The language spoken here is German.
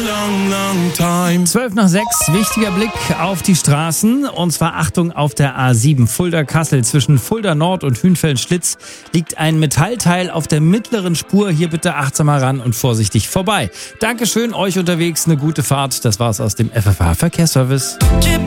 12 nach 6, wichtiger Blick auf die Straßen. Und zwar Achtung auf der A7 Fulda-Kassel. Zwischen Fulda Nord und Hünfeld-Schlitz liegt ein Metallteil auf der mittleren Spur. Hier bitte achtsamer ran und vorsichtig vorbei. Dankeschön, euch unterwegs eine gute Fahrt. Das war's aus dem FFH Verkehrsservice.